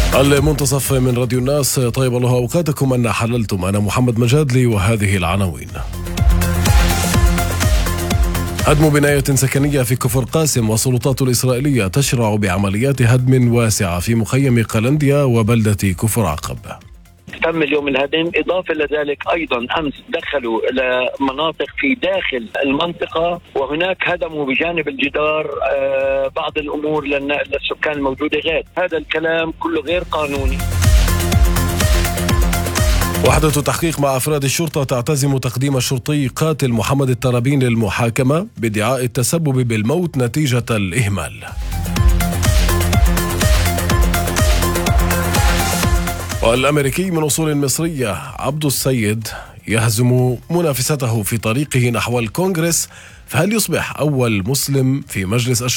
المنتصف من راديو الناس. طيب الله أوقاتكم أن حللتم. أنا محمد مجادلي وهذه العناوين. هدم بناية سكنية في كفر قاسم، والسلطات الإسرائيلية تشرع بعمليات هدم واسعة في مخيم قلنديا وبلدة كفر عقب. تم اليوم الهدم. إضافة لذلك أيضا أمس دخلوا إلى مناطق في داخل المنطقة، وهناك هدموا بجانب الجدار بعض الأمور للسكان الموجودة. غير هذا الكلام كله غير قانوني. وحدة تحقيق مع أفراد الشرطة تعتزم تقديم الشرطي قاتل محمد الترابين للمحاكمة بادعاء التسبب بالموت نتيجة الإهمال. والأمريكي من أصول مصرية عبد السيد يهزم منافسته في طريقه نحو الكونغرس، فهل يصبح أول مسلم في مجلس